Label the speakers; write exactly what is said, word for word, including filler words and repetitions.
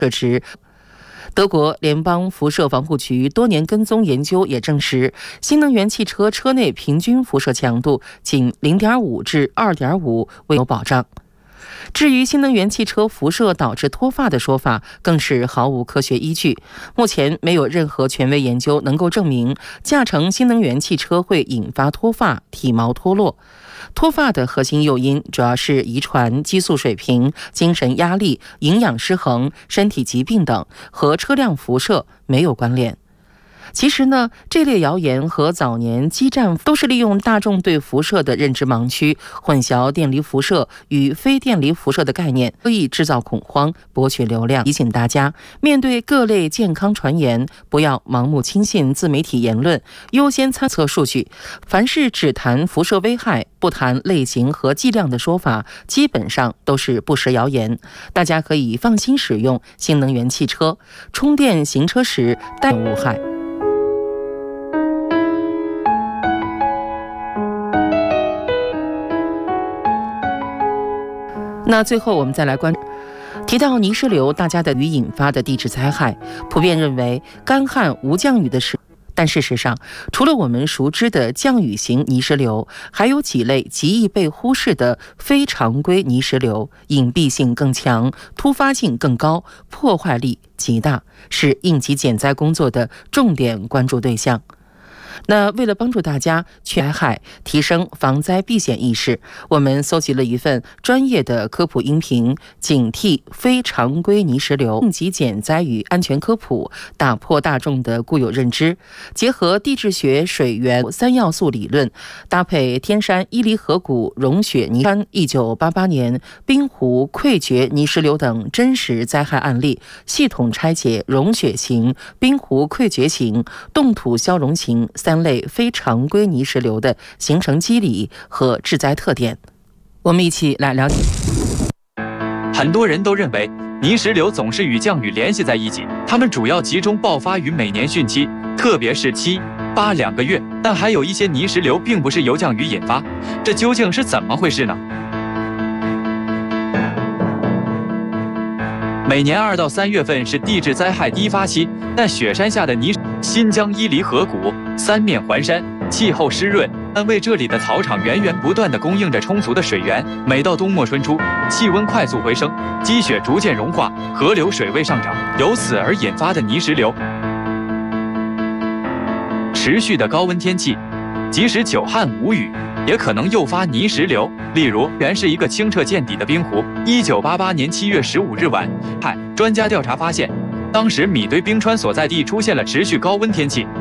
Speaker 1: 设置。德国联邦辐射防护局多年跟踪研究也证实，新能源汽车车内平均辐射强度仅 零点五 至 二点五 为有保障。至于新能源汽车辐射导致脱发的说法，更是毫无科学依据。目前没有任何权威研究能够证明驾乘新能源汽车会引发脱发、体毛脱落。脱发的核心诱因主要是遗传、激素水平、精神压力、营养失衡、身体疾病等，和车辆辐射没有关联。其实呢，这类谣言和早年基站都是利用大众对辐射的认知盲区，混淆电离辐射与非电离辐射的概念，刻意制造恐慌，博取流量。提醒大家，面对各类健康传言，不要盲目轻信自媒体言论，优先参测数据。凡是只谈辐射危害，不谈类型和剂量的说法，基本上都是不实谣言。大家可以放心使用新能源汽车，充电行车时带无害。那最后我们再来关注，提到泥石流，大家的雨引发的地质灾害，普遍认为干旱无降雨的时，但事实上，除了我们熟知的降雨型泥石流，还有几类极易被忽视的非常规泥石流，隐蔽性更强，突发性更高，破坏力极大，是应急减灾工作的重点关注对象。那为了帮助大家去灾害，提升防灾避险意识，我们搜集了一份专业的科普音频，警惕非常规泥石流，应急减灾与安全科普，打破大众的固有认知，结合地质学水源三要素理论，搭配天山伊犁河谷融雪泥山一九八八年冰湖溃决泥石流等真实灾害案例，系统拆解融雪型、冰湖溃决型、冻土消融型三类非常规泥石流的形成机理和致灾特点。我们一起来了解。
Speaker 2: 很多人都认为泥石流总是与降雨联系在一起，它们主要集中爆发于每年汛期，特别是七八两个月。但还有一些泥石流并不是由降雨引发，这究竟是怎么回事呢？每年二到三月份是地质灾害低发期，但雪山下的泥新疆伊犁河谷三面环山，气候湿润，但为这里的草场源源不断地供应着充足的水源。每到冬末春初，气温快速回升，积雪逐渐融化，河流水位上涨，由此而引发的泥石流。持续的高温天气，即使久旱无雨，也可能诱发泥石流。例如，原是一个清澈见底的冰湖。一九八八年七月十五日晚，专家调查发现，当时米堆冰川所在地出现了持续高温天气。